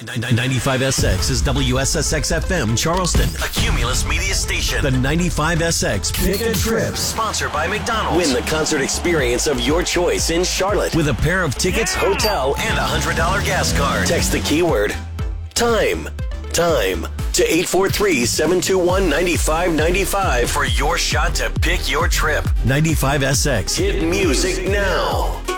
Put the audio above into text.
95SX is WSSX-FM Charleston, a Cumulus media station. The 95SX Pick a Trip, sponsored by McDonald's. Win the concert experience of your choice in Charlotte with a pair of tickets, hotel, and a $100 gas card. Text the keyword time to 843-721-9595 for your shot to pick your trip. 95SX. Hit music now.